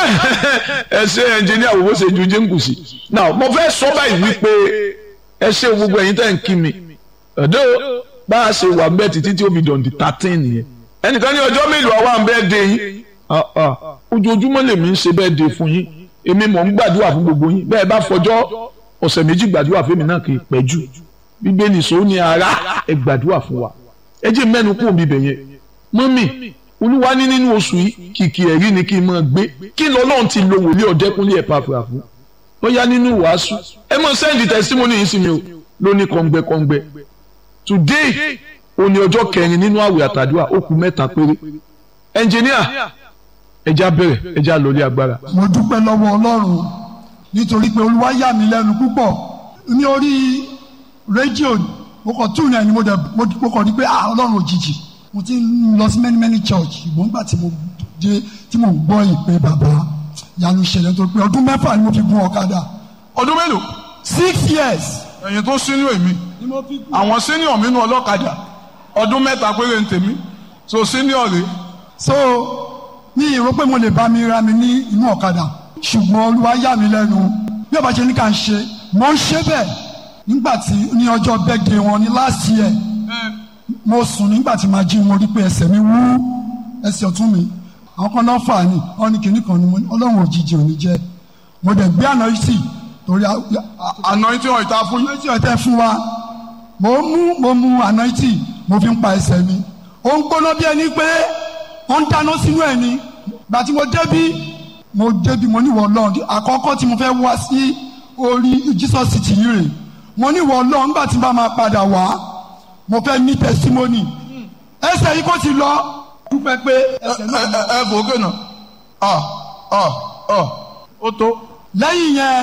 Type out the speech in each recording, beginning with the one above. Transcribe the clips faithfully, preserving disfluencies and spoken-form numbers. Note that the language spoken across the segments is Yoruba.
ẹ ṣe ẹnjìníà wo bó ṣe ju jíǹkù sí. now mo fẹ́ sọ báyìí wípé ẹ ṣe gbogbo ẹ̀yin tẹ́ ń kí mi ọ̀dọ́ bá a ṣe wà bẹ́ẹ̀ títí tí ó fi dọ̀ǹdì thirteen yẹn ẹnìkan ní ọjọ́ mélòó àwa ń bẹ́ẹ̀ dé yín ojoojúmọ́ lèmi ń ṣe bẹ́ẹ̀ dé fún yín èmi mò ń gbàdúrà fún gbogbo yín bẹ́ẹ̀ bá fọjọ́ ọ̀sẹ̀ méjì gbàdúrà fún mi náà kì í pẹ́ jù bíbélì sọ ní ara ẹ gbàdúrà fún wa ẹ jẹ́ mẹ́nu kún òbí bẹ̀yẹn mọ́mì olúwa ní nínú oṣù yìí kìkì ẹ̀rí ni kí n máa gbé kí lọ́lọ́run ti lo wòlíì ọ̀dẹ́kúnlé ẹ̀ pàfà fún ó yá nínú wàásù ẹ mọ̀ sẹ́ndì testimony yìí sí mi o lóní kọ̀ǹgbẹ́kọ̀ǹgbẹ́ today òní ọjọ́ kẹrin nínú àwẹ̀ àtàdúrà ó kù mẹ́ta péré ẹnjìníà ẹja bẹ̀rẹ̀ ẹja lórí agbára. mo dúpẹ́ lọ́wọ́ ọlọ́run nítorí pé olúwa yà mí lẹ́nu púpọ̀ ní orí rédíò mo kàn tún náà ni mo dẹ̀ mo kàn rí pé ah ọlọ́run òjijì mo ti ń lọ sí many many church ìgbọ́n gbà tí mo dé tí mo gbọ́ ìpè bàbá yanu ṣẹlẹ̀ nítorí pé ọdún mẹ́fà ni mo fi gun ọ̀kadà. ọdún mélòó. six years. ẹ̀yin tó sínú èmi àwọn senior mi nù ọlọ́kadà ọdún mẹ́ta péré ń tèmi so senior rè. so mi ìrò pé mo lè bá mi ra mi ní inú ọ̀kadà ṣùgbọ́n olúwa yà mí lẹ́nu bí ọba ṣe ní ká ń ṣe mo ń ṣe bẹ́ẹ̀ nígbà tí ní ọjọ́ birthday wọn ní last year mo sùn nígbà tí màá jí mo rí pé ẹsẹ̀ mi wú ẹsẹ̀ ọ̀tún mi àwọn kan náà fà ní wọn ní kinní kan ní mo ní ọlọ́run òjijì ò ní jẹ́ mo dẹ̀ gbé àná yìí sí torí àná yìí tí wọ́n ìta fún yìí tí wọ́n tẹ́ fún wa mo mú mo mú àná yìí tí mo fi ń pa ẹsẹ̀ mi ó ń gbóná bí ẹni pé wọ́n ń dáná sínú ẹ̀ ni gbà tí mo débí mo débí mo níwọ̀ ọlọ́run àkọ́kọ́ tí mo fẹ́ wá sí orí Jesus city yìí rè mo níwọ̀ ọlọ́run nígbà tí n bá máa padà wá mo fẹ́ ní testimony ẹsẹ̀ yìí kò ti lọ dúpẹ́ pé ẹsẹ̀ náà lọ. ẹ ẹ fò gánà ọ ọ ọ ó tó. lẹ́yìn yẹn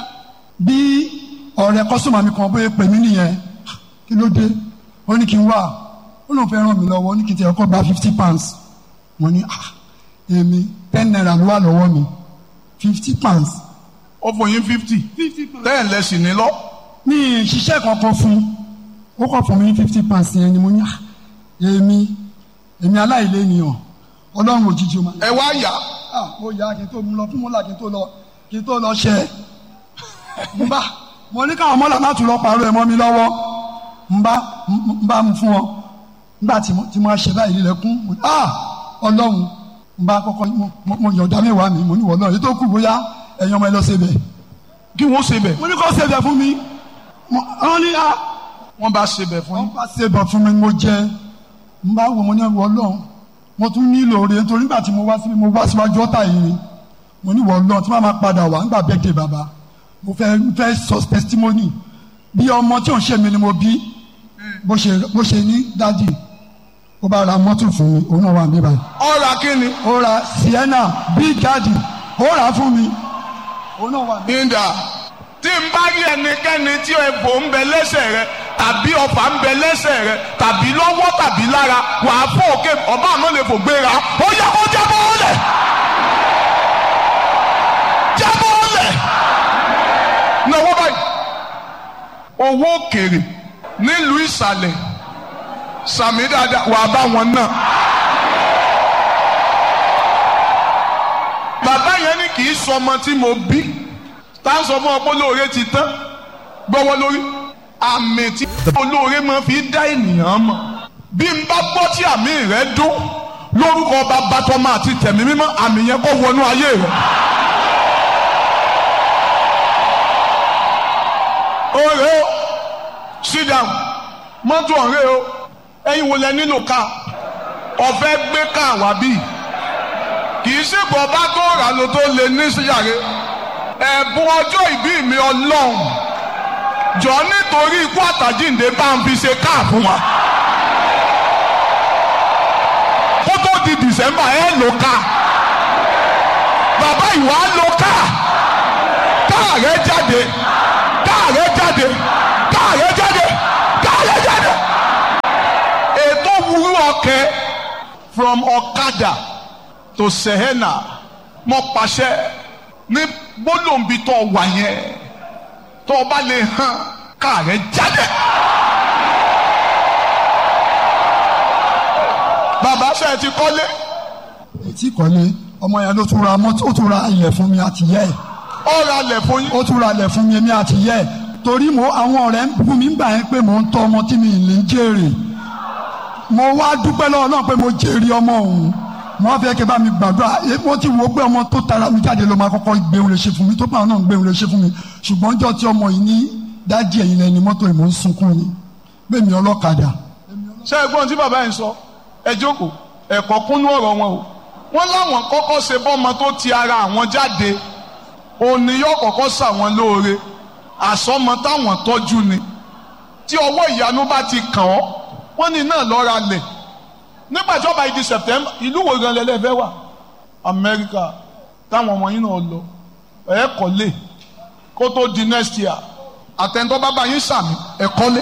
bí ọ̀rẹ́ kọ́sọ́mà mi kan bóyá pè mí nìyẹn kí ló dé ó ní kí n wá ó lóun fẹ́ ràn mí lọ́wọ́ ó ní kí n tẹ̀ ọkọ̀ gba fifty pounds mo ní ah èmi ten naira ló wà lọ́wọ́ mi fifty pounds. ó fún yín fifty ten lẹ́sìn ní lọ. mi ì ṣiṣẹ́ kankan fún ó kọ̀ fún mi ní fifty pounds yẹn ni mo ní ah èmi èmi aláìlé ènìyàn ọlọ́run òjijì ma. ẹ wá yá. ah mo yá kí n tó mú lọ fún mọ́là kí n tó lọ kí n tó lọ ṣẹ. n bá mo ní káwọn mọ́là má tún lọ pàrọ̀ ẹ̀ mọ́ mi lọ́wọ́ n bá n bá mu fún wọn nígbà tí mo ṣe báyìí lẹ́kún ah ọlọ́run n bá kọ́kọ́ mo yọ̀ǹda mẹ́wàá mi mo ní wọ́n náà èyí tó kù bóyá ẹ̀yin ọmọ ẹ lọ ṣe bẹ̀. kí wọ́n ṣe bẹ̀. mo ní kó ṣe bẹ̀ fún mi wọ́n ní ah wọ́n bá ṣe bẹ̀ fún yín. wọ́n bá ṣe bẹ̀ fún mi mo jẹ n bá wo mo ní wọ́n lọ́hùn mo tún nílò rẹ̀ nítorí nígbà tí mo wá sí mo wá síwájú ọ̀tá yìí ni mo ní wọ́n lọ́hùn tí wọ́n máa padà wá nígbà bẹ́ẹ̀dẹ̀ bàbá mo fẹ́ fẹ́ sọ testimony bí ọmọ tí ò ń ṣe mi ni mo bí bó ṣe bó ṣe ní dádì ó bá ra mọ́tò fún mi òun náà wà mí báyìí. ó ra kí ni. ó ra Sienna big daddy ó rà fún mi òun náà wà mí. ìdá tí n bá rí ẹnikẹ́ni tí egbò ń bẹ lẹ́sẹ̀ rẹ tàbí ọfà ń bẹ lẹ́sẹ̀ rẹ tàbí lọ́wọ́ tàbí lára wàá fọ́ òkè ọba àná lè fò gbéra ó yẹ kó jábọ́ ọ̀lẹ̀ jábọ́ ọ̀lẹ̀ náwó báyìí owó òkèrè nílùú ìsàlẹ̀ sàmì dáadáa wàá bá wọn náà. bàbá yẹn ní kì í sọ ọmọ tí mo bí tá a sọ fún ọ pé olóore ti tán gbọ́wọ́ lórí àmì tí olóore máa fi dá ènìyàn mọ̀ bí n bá gbọ́ tí àmì rẹ dún lórúkọ bàbá tọmọ àti tẹ̀mí mímọ́ àmì yẹn kó wọnú ayé rẹ. ọ̀rẹ́ o sit down mọ́tò ọ̀rẹ́ o ẹ̀yin wo lẹ nílò ká ọ̀fẹ́ gbé ká wá bí kì í ṣe bọ̀ bá tó rà ló tó lè ní síyàrá ẹ̀bùn ọjọ́ ìbí mi ọlọ́run jọ nítorí ikú àtàjíǹde bá ń fi ṣe káà fún wa kó tó di December ẹ lò ká bàbá ìwà lò ká káà rẹ jáde káà rẹ jáde káà rẹ jáde káà rẹ jáde ètò wúrú ọkẹ from Ọ̀kadà to Sienna mo pàṣẹ ní gbólóǹbi tó wà yẹn tó o bá lè hàn káà rẹ jáde. bàbá ṣe ti kọ́lé. ètí kọ́lé ọmọ yẹn ló tún ra mọ́tò ó tún ra ilẹ̀ fún mi àti yẹ́ ẹ̀. ó ra ilẹ̀ fún yín. ó tún ra ilẹ̀ fún mi èmi àti yẹ́ ẹ̀ torí mo àwọn ọ̀rẹ́ ń bú mi gbà yẹn pé mò ń tọ́ ọmọ tí mi ì ní jèrè mo wá dúpẹ́ lọ́wọ́ náà pé mo jèrè ọmọ òun mo wá fẹ́ kí ẹ bá mi gbàdúrà mo ti wo pé ọmọ tó tara mi jáde ló máa kọ́kọ́ gbéhùn lè ṣe fún mi tó bá náà gbéhùn lè ṣe fún mi ṣùgbọ́n jọ́ tí ọmọ yìí ní dájí ẹ̀yìn lẹ́ni mọ́tò ìmọ̀ ń sunkún ni bẹ́ẹ̀ mi ọlọ́kadà. ṣé ẹ̀gbọ́n tí bàbá yẹn sọ ẹ jókòó ẹ̀kọ́ kúnú ọ̀rọ̀ wọn o wọ́n láwọn kọ́kọ́ ṣe bọ́mọ tó ti ara àwọn jáde òní yóò kọ́kọ́ ṣàwọn lóore àsọmọ táwọn tọ́jú ni tí ọwọ́ ìyanu bá ti kàn ọ́ wọ́n ní náà lọ́ra lẹ̀ nígbà tí ọba ìdí September ìlú wo gan lẹ́lẹ́fẹ́ wà Amẹ́ríkà táwọn ọmọ yín náà lọ ẹ̀ kọ́lé kó tó di next year àtẹ̀ntọ́ bàbá yín sàmì ẹ̀ kọ́lé.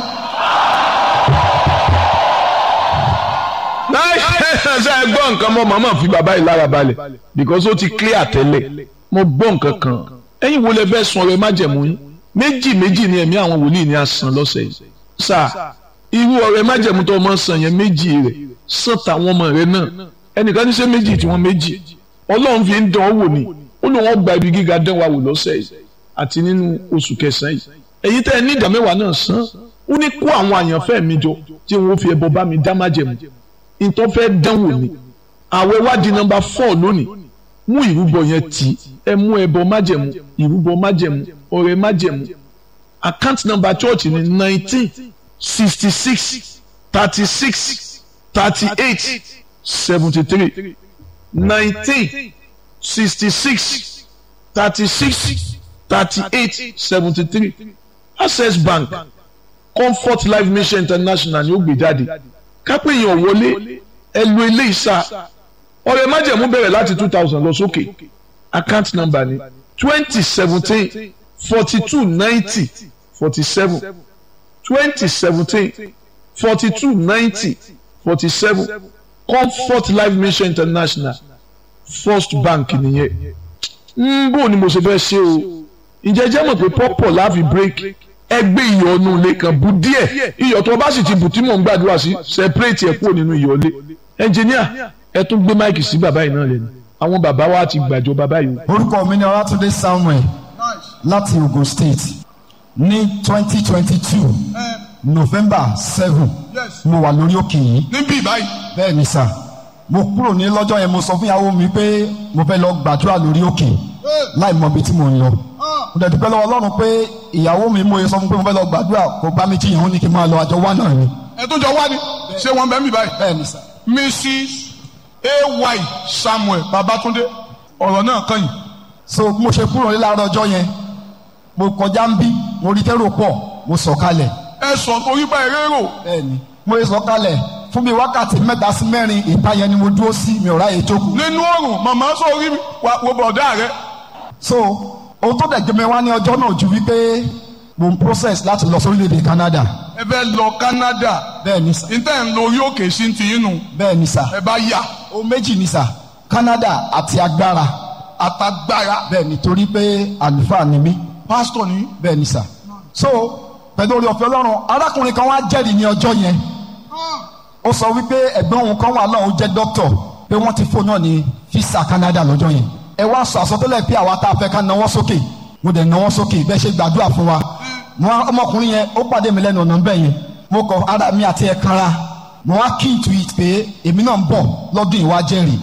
ṣe é gbọ́ nǹkan mọ́ màmá fi bàbá yìí lára balẹ̀ because ó ti clear tẹ́lẹ̀ mo gbọ́ nǹkan kan ẹ̀yin wo lẹ fẹ́ sun ọ̀rẹ́ májẹ̀mú yín méjì méjì ni ẹ̀mí àwọn wòlíì ní àsán lọ́sẹ̀ yìí sáà irú ọ̀rẹ́ májẹ̀mú tó ọmọ sàn yẹn méjì rẹ̀ sàn táwọn ọmọ rẹ̀ náà ẹnìkan ní ṣe méjì tí wọ́n méjì ọlọ́run fi ń dán ọ wò ni ó ní wọ́n gba ibi gíga dán wa wò lọ́sẹ̀ yìí àti nínú oṣù kẹsàn-án yìí èyí tẹ́ ẹ ní ìdá mẹ́wàá náà san ó ní kó àwọn àyànfẹ́ mi jọ tí wọ́n fi ẹbọ bá mi dá májẹ̀mú ìtọ́ fẹ́ dánwò ni àwẹ̀ wá di nọ́mbà four lónìí mú ìrúbọ yẹn tì ẹ mú ẹbọ májẹ̀mú ìrúbọ májẹ̀mú ọrẹ májẹ̀mú account number church ni nineteen sixty six thirty six thirty eight seventy three nineteen sixty six thirty six thirty eight seventy three Access Bank Comfort Life Mission International ni ó gbé jáde kápẹ́ èèyàn wọlé ẹ lo ilé ìsà ọrẹ májẹ̀mú bẹ̀rẹ̀ láti two thousand lọ sókè account number ni twenty seventeen forty two ninety forty seven twenty seventeen forty two ninety forty seven Comfort Life Mission International First Bank nìyẹn ń bò ní mo ṣe fẹ́ ṣe o ǹjẹ́ jẹ́ mọ̀ pé pọ́pọ̀ láàfi break ẹgbẹ́ ìyọ̀nù ilé kan bu díẹ̀ iyọ̀ tó bá sì ti bù tí mò ń gbàdúrà sí separate ẹ̀ kúrò nínú ìyọ̀lé ẹnjìníà ẹ tún gbé máìkì sí bàbá yìí náà lẹ́nu àwọn bàbá wa ti gbàjọ bàbá yìí. orúkọ mi ni Ọlátúndé Samuel láti Ogun State ní twenty twenty two November seven mo wà lórí òkè yìí. níbí báyìí. bẹ́ẹ̀ ni sà mo kúrò ní lọ́jọ́ yẹn mo sọ fún ìyàwó mi pé mo fẹ́ lọ gbàdúrà lórí òkè láì mọ ibi tí mo ń lọ. mo dẹ̀ dúpẹ́ lọ́wọ́ Ọlọ́run pé ìyàwó mi mo yẹ sọ fún pé mo fẹ́ lọ gbàdúrà kó bá mi jiyàn ó ní kí n máa lọ àjọ wá náà ni. ẹ tó jọ wá ni ṣé wọn bẹ mi báyìí. bẹ́ẹ̀ ni sà. Missus A Y Samuel Babatunde ọ̀rọ̀ náà kàn yín. so mo ṣe kúrò ní láàárọ̀ ọjọ́ yẹn mo kọjá ń bí mo rí tẹ́rò pọ̀ mo sọ̀ kalẹ̀. ẹ sọ torí bá eré rò. bẹ́ẹ̀ni mo sọ̀ kalẹ̀ fún mi wákàtí mẹ́ta sí mẹ́rin ìta yẹn ni mo dúró sí mi ò ráyè jókòó. nínú oòrùn màmá sọ orí wo bọ̀dá rẹ. so ohun tó dẹ̀ jẹ́ mi wá ní ọjọ́ náà ju wípé mo ń process láti lọ sórílẹ̀-èdè Canada. ẹ fẹ́ lọ Canada. bẹ́ẹ̀ni sà. níta ń lo orí òkè sí ti yín nù. bẹ́ẹ̀ni sà. ẹ bá yà. ohun méjì ni sà Canada àti agbára. àtagbára. bẹ́ẹ̀ni torí pé àlùfáà ni mí. pásítọ̀ ni. bẹ́ẹ̀ni sà. so pẹ̀lú orí ọ̀fẹ́ Ọlọ́run arákùnrin kan wá jẹ́rìí ní ọjọ́ yẹn ó sọ wípé ẹ̀gbọ́n òun kan wà lọ́hùn jẹ́ dókítọ̀ pé wọ́n ti fún náà ní fisa Canada lọ́jọ́ yẹn ẹ wá sọ àsọtẹ́lẹ̀ pé àwa tá a fẹ́ ká nawọ́ sókè mo dẹ̀ nawọ́ sókè bẹ́ẹ̀ ṣe gbàdúrà fún wa mo ọmọkùnrin yẹn ó pàdé mi lẹ́nu ọ̀nà bẹ́ẹ̀ yẹn mo kọ ara mi àti ẹ̀ kanra mo wá kí n tu it pé èmi náà ń bọ̀ lọ́dún ìwà jẹ́rìí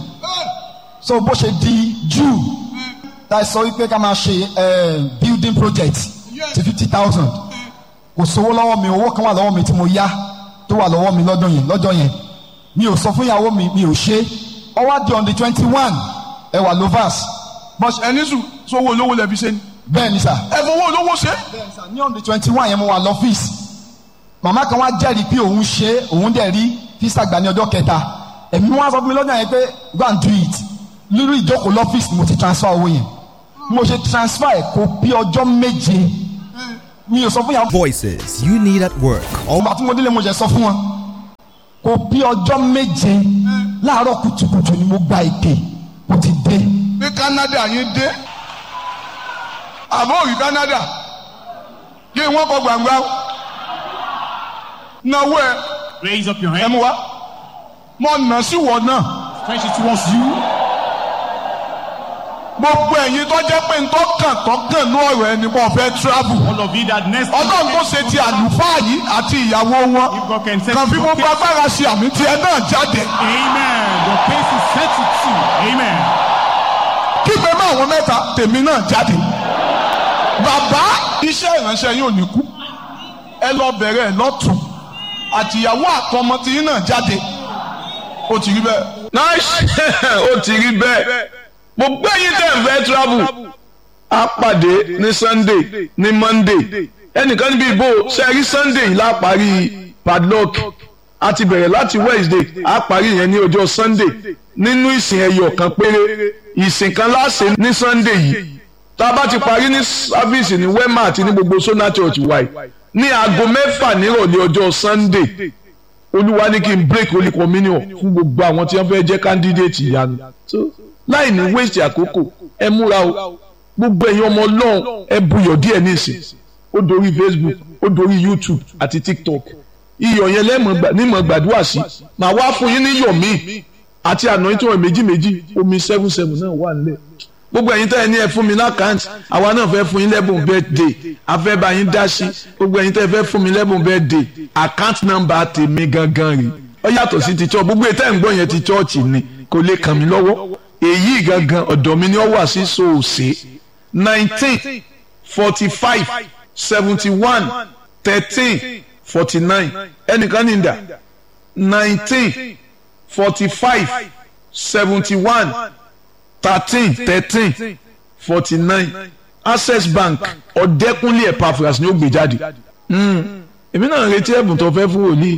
so bó ṣe di June tá a sọ wípé ká máa ṣe building project ti fifty thousand kò sówó lọ́wọ́ mi owó kan wà lọ́wọ́ mi tí mo yá tó wà lọ́wọ́ mi lọ́dún yẹn lọ́jọ́ yẹn mi ò sọ fún ìyàwó mi mi ò ṣe ọwọ́ di on the twenty one ẹ wà lovers. bọ́sì ẹni sùn sówó olówó lẹ́bi ṣe ni. bẹ́ẹ̀ ni sà. ẹ fowó olówó ṣe. bẹ́ẹ̀ ni sà ní on the twenty one yẹn mo wà lọ́fíìsì màmá kan wá jẹ́rìí pé òun ṣe òun dẹ̀ rí físà gbà ní ọjọ́ kẹta ẹ̀mí wọn sọ fún mi lọ́jọ́ yẹn pé go and do it lórí ìjókòó lọ́fíìsì mo ti transfer owó yẹn mo ṣe transfer ẹ̀ kó bí ọjọ́ méje mi ò sọ fún yàrá. Voices you need at work. ọba tí mo délé mo jẹ sọ fún wọn kò bí ọjọ́ méje láàárọ̀ kùtùkùtù ni mo gba ìpè mo ti dé. ní Canada yín dé àbọ̀ òrì Canada kí wọ́n kọ gbàngbà náwó ẹ. Raise up your ẹ hand. mú wa mo nà sí wọ náà. Stretch it towards you. gbogbo ẹ̀yin tó jẹ́ pé nǹkan kàn tó kàn ní ọ̀rọ̀ ẹni mo fẹ́ travel. All of you that next. ọlọ́run tó ṣe ti àlùfáà yìí àti ìyàwó wọn If God can set kàn fi your gbogbo case. agbára ṣe àmì tí ẹ náà jáde. Amen. Your case is settled too. Amen. kígbe mọ́ àwọn mẹ́ta tèmi náà jáde. bàbá iṣẹ́ ìránṣẹ́ yóò ní kú ẹ lọ bẹ̀rẹ̀ ẹ lọ́tún àtìyàwó àtọmọ tí yín náà jáde ó ti rí bẹ́ẹ̀. nice ó ti rí bẹ́ẹ̀ mo gbé yín tẹ̀ ń fẹ́ travel á pàdé ní Sunday ní Monday ẹnìkan níbi ìbò sẹ́rí Sunday yìí láparí padlock a ti bẹ̀rẹ̀ láti Wednesday á parí yẹn ní ọjọ́ Sunday nínú ìsìn ẹyọ kan péré ìsìn kan láṣẹ ní Sunday yìí tá a bá ti parí ní sáfíìsì ní Wema àti ní gbogbo Sona Church wáyé ní aago mẹ́fà nírọ̀lẹ́ ọjọ́ Sunday olúwa ní kí n break holy communion fún gbogbo àwọn tí wọ́n fẹ́ jẹ́ candidate ìyanu so láì ní waste àkókò ẹ múra o gbogbo ẹ̀yin ọmọ Ọlọ́run ẹ buyọ̀ díẹ̀ nísìn ó dorí Facebook ó dorí YouTube àti TikTok iyọ̀ yẹn lẹ́mọ̀ nímọ̀ gbàdúrà sí màá wá fún yín níyọ̀ míì àti anointing oil méjì méjì omi seven seven náà wà nílẹ̀ gbogbo ẹ̀yin tẹ́ ẹ ní ẹ fún mi lákàntì àwa náà fẹ́ fún yín lẹ́bùn birthday afẹ́ bá yín dá sí gbogbo ẹ̀yin tẹ́ ẹ fẹ́ fún mi lẹ́bùn birthday account number tèmi gangan rè ó yàtọ̀ sí ti church gbogbo ètò ẹ̀ ń gbọ́ yẹn ti church ni kò lè kàn mí lọ́wọ́ èyí gangan ọ̀dọ̀ mi ni ó wà sí soose nineteen forty five seventy one thirteen forty nine ẹnìkan ní ìdá nineteen forty five seventy one thirteen thirteen forty nine Access Bank Ọ̀dẹ́kúnlé Epaphras ni ó gbé jáde èmi náà retí ẹ̀bùn tó fẹ́ fún òní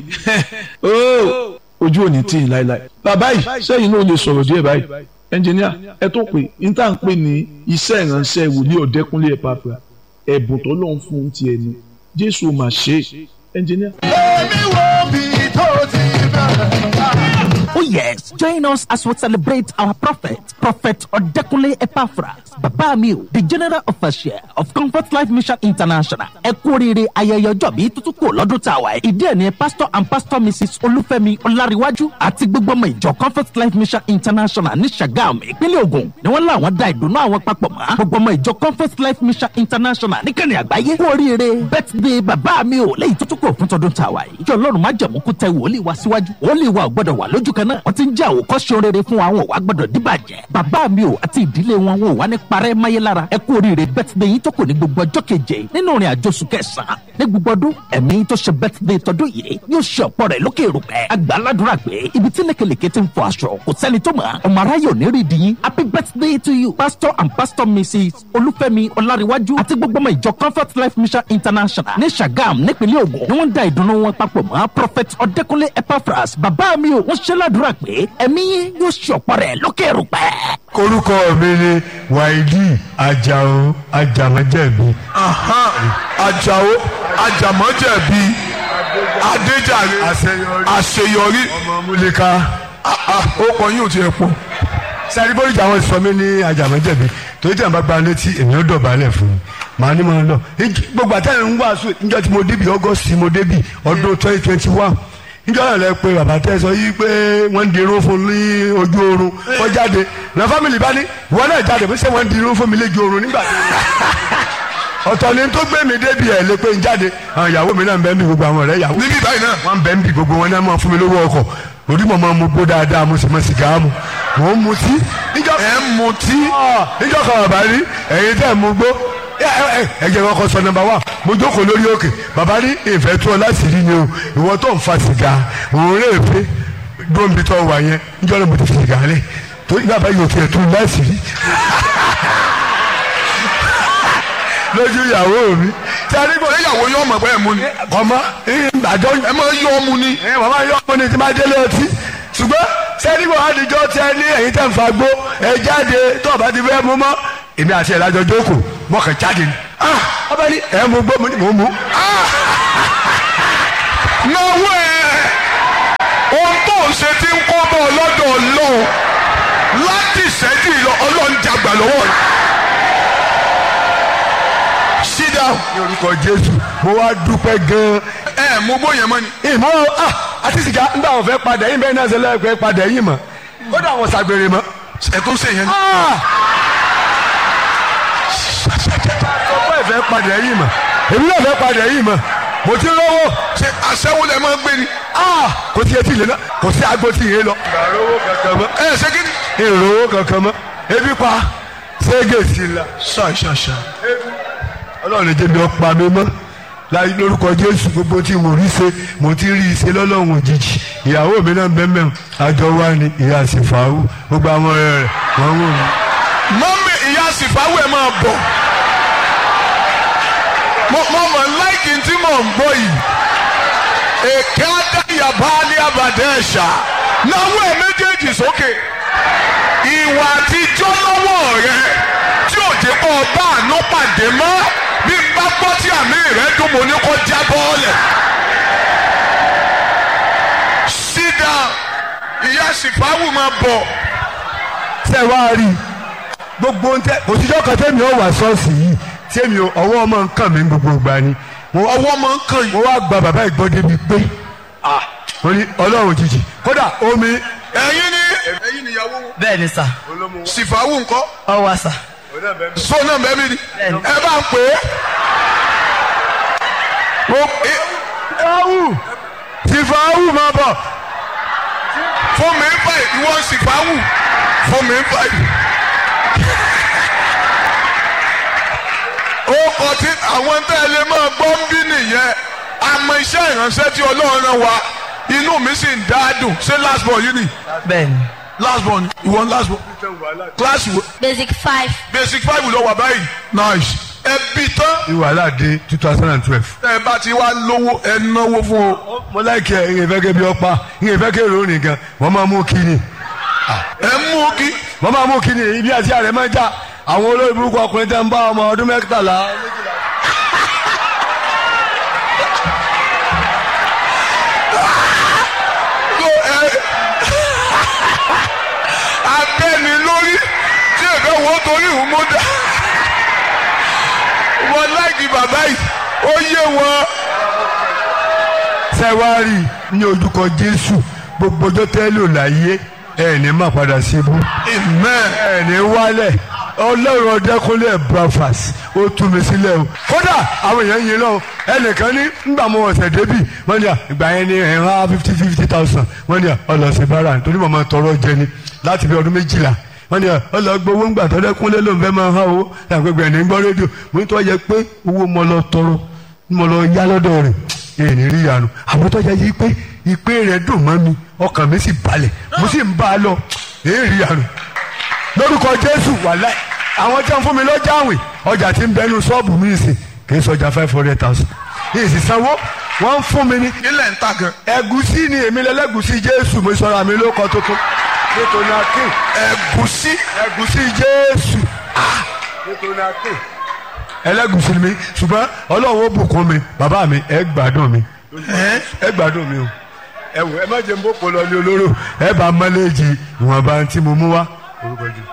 ojú òní tí ì láéláé bàbá yìí sẹ́yìn náà lè sọ̀rọ̀ díẹ̀ báyìí ẹnjìníà ẹ tó pé níta ń pè ní iṣẹ́ ìránṣẹ́ wòlíì Ọ̀dẹ́kúnlé Epaphras ẹ̀bùn tó lọ́n fún un tiẹ̀ ni Jésù mà ṣe ẹnjìníà. èmi wo bí tó ti bẹ̀rẹ̀. Oh yes, join us as we celebrate our prophet, Prophet Ọ̀dẹ́kúnlé Epaphras, Baba Miu, the General Official of Comfort Life Mission International. Ẹ kú oríire ayẹyẹ ọjọ́ bíi tuntun kò lọ́dún tá a wà. Ìdí ẹ̀ ni Pastor and Pastor Missus Olúfẹ́mi Ọláríwájú àti gbogbo ọmọ ìjọ Comfort Life Mission International ní Ṣàgámù, ìpínlẹ̀ Ògùn ni wọ́n láwọn da ìdùnnú àwọn papọ̀ mọ́. Gbogbo ọmọ ìjọ Comfort Life Mission International níkànnì àgbáyé. Kú oríire birthday Baba Miu lẹ́yìn tuntun kò fún tọdún tá a wà yìí. Ìjọ Ọlọ́run má jẹ̀mú kú tẹ wòlíì wá síwájú. Wòlíì wa ò gbọ́dọ̀ wà lójú kan náà. Wọ́n ti ń jẹ́ àwòkọ́ṣe rere fún àwọn òwà gbọ́dọ̀ díbàjẹ́. Bàbá mi ò àti ìdílé wọn wọn ò wá ní parẹ́ máyé lára. Ẹ kú oríire birthday yín tó kù ní gbogbo ọjọ́ keje nínú ìrìn àjò oṣù kẹsàn-án. Ní gbogbo ọdún ẹ̀mí tó ṣe birthday tọdún yìí yóò ṣe ọ̀pọ̀ rẹ̀ lókè èrùpẹ̀. Àgbà aládùúrà pé ibi tí lékelèké ti ń fọ aṣọ kò sẹ́ni tó mọ̀. Ọmọ aráyè ò ní rí di yín. Happy birthday to you Pastor and Pastor Missus Olúfẹ́mi Ọláríwájú àti gbogbo ọmọ ìjọ Comfort Life Mission International ní Ṣàgámù nípínlẹ̀ Ògùn ni wọ́n ń da ìdùnnú wọn papọ̀ mọ́ Prophet Ọ̀dẹ́kúnlé Epaphras. Bàbá mi ò wọ́n ṣe ládùúrà pé ẹ̀mí yóò ṣe ọ̀pọ̀ rẹ̀ lókè èrùpẹ̀. Orúkọ mi ni Wáídì Àjàó Àjàmọ́jẹ̀bi. Àjàó Àjàmọ́jẹ̀bi Adéjàre àṣeyọrí Ọmọ Múlíká. ó kọ yín ò tiẹ̀ pọ̀. Sẹ́ni bóyá àwọn sọ mí ní Àjàmọ́jẹ̀bi torí tí àwọn bá gba létí èmi ó dọ̀bálẹ̀ fún mi. Màá ní màá lọ. Gbogbo àtẹ̀yìn ń wàásù níjọ́ tí mo débi August mo débi ọdún twenty twenty one. Níjọ́ náà lẹ pé bàbá tẹ́ sọ yí pé wọ́n ń dirun fún ní ojú oorun wọ́n jáde. Na fámìlì bá ní ìwọ náà jáde bí ṣé wọ́n ń dirun fún mi lójú oorun nígbà tó ọ̀tọ̀ ni tó gbé mi débi ẹ̀ lé pé ń jáde àwọn ìyàwó mi náà ń bẹ́ ń bí gbogbo àwọn ọ̀rẹ́ ìyàwó. níbí báyìí náà. wọ́n ń bẹ́ ń bí gbogbo wọn náà máa fún mi lówó ọkọ̀ orí mọ̀ máa mu gbó dáadáa mo sì mọ̀ sìgá mu mò ń mutí. ẹ̀ ń mutí. níjọ́ kan bàbá rí ẹ̀yin tẹ́ ẹ̀ mú gbó ẹ jẹ́ kọ́kọ́ sọ nọ́mbà wá mo jókòó lórí òkè bàbá ní ìfẹ́ tó ọ láti rí ni o ìwọ tó ń fa sìgá òun rè pé dóńbi tó wà yẹn níjọ́ náà mo ti fi sìgá lẹ̀ torí bàbá yóò fi ẹ̀tún láti rí lójú ìyàwó mi. tí a ní kò ìyàwó yọ ọmọ bẹ́ẹ̀ mú ni. ọmọ àjọ ẹ máa yọ ọmú ni. ẹ màmá yọ ọmọ ni tí máa délé ọtí ṣùgbọ́n sẹ́ni kò àdìjọ́ tí ẹ ní ẹ̀yin tẹ̀ ń fa gbó ẹ jáde tó ọba ti fẹ́ mú mọ́ èmi àti ẹ̀ lájọ jókòó mọ̀kàn jáde ni. ọba ní ẹ̀ mú gbó mò ń mú. náwó ẹ ohun tó ń ṣe ti ń kọ́ bọ́ ọlọ́dọ̀ ọlọ́run láti ìṣẹ́jú ìlọ ọlọ́run jàgbà lọ́wọ́ rẹ̀. sit down. ní orúkọ Jésù mo wá dúpẹ́ gan-an. ẹ mo bóyá mọ́ ni. ìmọ̀ àti sìgá ńgbà wọn fẹ́ padà yín bẹ́ẹ̀ náà ṣe lọ́ọ́ fẹ́ padà yín mọ́ ó dà wọn ṣàgbèrè mọ́. ẹ tó ń ṣe yẹn. padà yìí mọ̀ èmi náà fẹ́ padà yìí mọ̀ mo ti lọ́wọ́. ṣe aṣẹ́wó lẹ máa ń gbé ni. kò sí etí ilé náà kò sí agbo tí ìyẹn lọ. ìrànlọ́wọ́ kankan mọ́. ẹ ṣe kí ni. ìrànlọ́wọ́ kankan mọ́ ebi pa ṣége sí la. ṣàṣàṣà. ọlọ́run lè jẹ́ mi ọ̀pá mi mọ́ láyé lórúkọ jésù gbogbo tí mo rí ṣe mo ti rí ṣe lọ́lọ́run òjijì ìyàwó mi náà bẹ́ẹ̀ mẹ́rin àjọ wa ni ìyá àsìfàáwù gbogbo àwọn ọ̀rẹ́ rẹ̀ wọ́n wò mí. mọ́mí ìyá àsìfàáwù ẹ̀ máa bọ̀ mo mọ̀ láìkì tí mò ń gbọ́ yìí èké adáyàbá ní abàdé ẹ̀ṣà náwó ẹ̀ méjèèjì sókè ìwà àtijọ́ lọ́wọ́ rẹ tí ò jẹ́ kó o bá àánú pàdé mọ́ bí n bá gbọ́ tí àmì rẹ dùn mo ní kó já bọ́ọ̀lẹ̀. sídà ìyá àsìfàáwù máa bọ̀. ṣé wàá rí gbogbo ń tẹ òṣìṣẹ́ kan tẹ́mi ọ̀ wá ṣọ́ọ̀ṣì yìí tẹ́mi ọwọ́ ọmọ nǹkan mi gbogbo ìgbà ni. ọwọ́ ọmọ nǹkan yìí. mo wá gba bàbá ìgbọ́dé mi pé mo ní ọlọ́run jìjì kódà omi. ẹ̀yin ni ẹ̀yin níyàwó. bẹ́ẹ̀ ni sà. sìfàáwù ńkọ́. ọwọ́ sà. so náà bẹ́ẹ̀ mi ni ẹ bá ń pè é. sìfàáwù sìfàáwù máa bọ̀. fún mi ń báyìí ìwọ sìfàáwù fún mi ń báyìí. ó kọ tí àwọn tẹ́ ẹ lè máa gbọ́ ń bí nìyẹn àmọ́ iṣẹ́ ìránṣẹ́ tí ọlọ́run rán wa inú mi sì ń dá dùn ṣé last born yìí ni. bẹ́ẹ̀ni. last born ìwọ last born. class wo. basic five. basic five ló wà báyìí. nice. ẹ bí tán. ìwàlá dé two thousand and twelve. ẹ bá ti wá lówó ẹ náwó fún o. mo láìkí ẹ ìyẹn fẹ́ kẹ́ bí ọ̀pá ìyẹn fẹ́ kẹ́ ròó nìkan wọ́n máa mú kí ni. ẹ mú kí. wọ́n máa mú kí ni ibi àti àrẹ máa já àwọn olórí burúkú ọkùnrin tẹ́ ń bá ọmọ ọdún mẹ́tàlá. abẹ́ni lórí tí èdè wo torí ìhùn mú dá wọn láìkí bàbá yìí ó yé wọn. sẹ́wárì ní ojúkọ jésù gbogbo ọjọ́ tẹ́lẹ̀ láyé ẹ̀ ní má padà síbú. amen. ẹ̀ ní wálẹ̀ ọlọ́run ọdẹkùnlé breakfast ó tú mi sílẹ̀ o kódà àwọn èèyàn yìí lọ ẹnìkan ní ngbà mo ọ̀sẹ̀ débì wọ́n ní à ìgbà yẹn ní ẹ̀hán fifty fifty thousand wọ́n ní à ọlọ́sẹ̀ bára nítorí màmá tọrọ jẹ ni láti fi ọdún méjìlá wọ́n ní à ọlọ́gbowó ńgbà tọ́lẹ́kùnlé ló ń fẹ́ máa hàn owó àgbègbè ní gbọ́ rédíò mo ní tó yẹ pé owó mo lọ tọrọ mo lọ yá lọ́dọ̀ rẹ̀ èyí ní rí ìyanu àmọ́ tó yẹ yí pé ìpè rẹ̀ dùn mọ́ mi ọkàn mi sì balẹ̀ mo sì ń bá a lọ èyí rí ìyanu lórúkọ jésù wàláì àwọn tí wọn fún mi lọ́jà àwìn ọjà tí ń bẹnu ṣọ́ọ̀bù mi sì kì í sọjà five hundred thousand èsì sanwó wọn ń fún mi ní. ilẹ̀ ń ta gan. ẹ̀gúsí ni èmi lẹ́lẹ́gúsí jésù mo sọ̀rọ̀ àmì ló kọ́ tuntun nítorí akin. ẹ̀gúsí. ẹ̀gúsí jésù nítorí akin. ẹlẹ́gúsí ni mi ṣùgbọ́n ọlọ́run ó bùkún mi bàbá mi ẹ gbádùn mi ẹ gbádùn mi o ẹ wò ẹ má jẹ́ n bó pọ̀ lọ ní olóró ẹ bá mọ́lẹ́jì ìwọ̀nba tí mo mú wá orúkọ jù.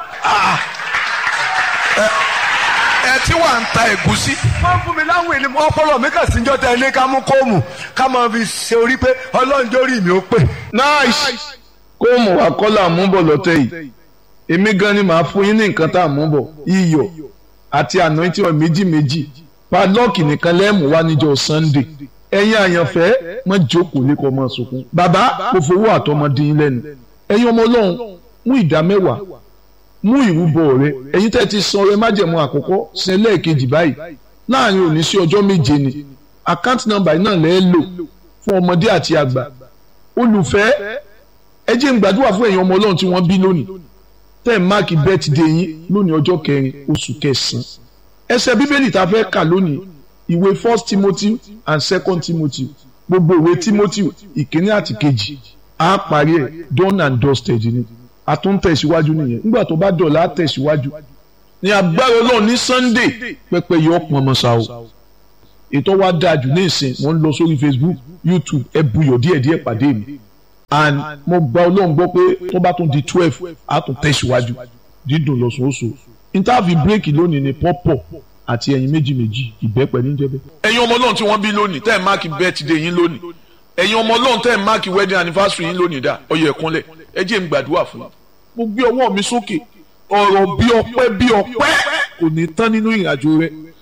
ẹ tí wà ń ta ẹ̀gúsí. wọ́n fún mi láwọn ènìyàn ọpọlọ mi kà síjọ́ tẹ ní ká mú kóòmù ká máa fi ṣe orí pé ọlọ́run jórí mi ó pè. nice kóòmù àkọ́là àmúbọ̀ lọ́tẹ̀ yìí èmi gan ni màá fún yín ní nǹkan tá à mú bọ̀ iyọ̀ àti anointing oil méjì méjì padlọ́ọ̀kì nìkan lẹ́ẹ̀mú wá níjọ́ sunday ẹ̀yin àyànfẹ́ mọ́ jókòó lẹ́kọ̀ọ́ mọ́ sunkún bàbá kò fowó àtọmọdé yín lẹ́nu ẹ̀yin ọmọ ọlọ́run mú ìdá mẹ́wàá mú ìrúbọ rẹ ẹ̀yin tẹ́ ti san ọrẹ májẹ̀mú àkọ́kọ́ san lẹ́ẹ̀kejì báyìí láàrin òní sí ọjọ́ méje ni àkáǹtì nọ́mbà yìí náà lẹ́ẹ̀ lò fún ọmọdé àti àgbà olùfẹ́ ẹ jẹ́ n gbàdúrà fún ẹ̀yin ọmọ ọlọ́run tí wọ́n bí lónìí tẹ́ ẹ̀ máàkì bẹ́tìdé yín lónìí ọjọ́ kẹrin oṣù kẹsàn-án ẹsẹ̀ bíbélì tá a fẹ́ kà lónìí ìwé first timothy and second timothy gbogbo ìwé timothy ìkíní àti kejì á parí ẹ̀ done and dusted ni a tún tẹ̀síwájú nìyẹn nígbà tó bá dọ̀la á tẹ̀síwájú ní agbára ọlọ́run ní sunday pẹ́pẹ́ yọ ọ̀pọ̀ ọmọ ṣá o ètò wa dáa jù ní ìsìn wọ́n ń lọ sórí facebook youtube ẹ buyọ̀ díẹ̀díẹ̀ pàdé mi and mo gba ọlọ́run gbọ́ pé tó bá tún di twelve á tún tẹ̀síwájú dídùn lọ́sọ̀ọ́sọ̀ interview break lónìí ni pọ́pọ̀ àti ẹyin méjì méjì ìbẹ́pẹ níjẹ́bẹ́. ẹ̀yin ọmọ ọlọ́run tí wọ́n bí lónìí tẹ́ ẹ̀ máàkì birthday yín lónìí ẹ̀yin ọmọ ọlọ́run tẹ́ ẹ̀ máàkì wedding anniversary yín lónìí dá ọyọ ẹ̀kúnlẹ̀ ẹ jẹ́ n gbàdúrà fún yín. mo gbé ọwọ́ mi sókè ọ̀rọ̀ bí ọpẹ́ bí ọpẹ́ kò ní tán nínú ìrìnàjò rẹ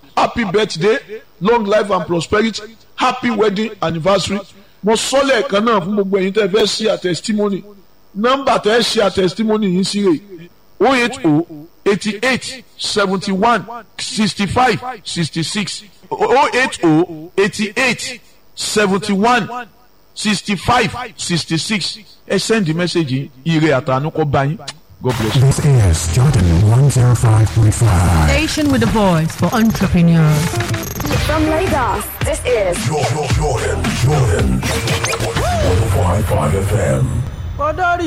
happy birthday long life and prosperity happy wedding anniversary mo sọ lẹ́ẹ̀kan náà fún gbogbo ẹ̀yin tẹ́ fẹ́ ṣe a testimony nọ́mbà tẹ́ ṣe a testimony yìí sí rè oh eight oh eighty-eight seventy-one sixty-five sixty-six oh eight oh eighty-eight seventy-one sixty-five sixty-six ẹ send the message ire àtànú kọ bá yín. God bless you. This is Jordan one oh five point five. Station with a voice for entrepreneurs. From Lagos, this is Jordan, Jordan, Jordan. one oh five point five F M.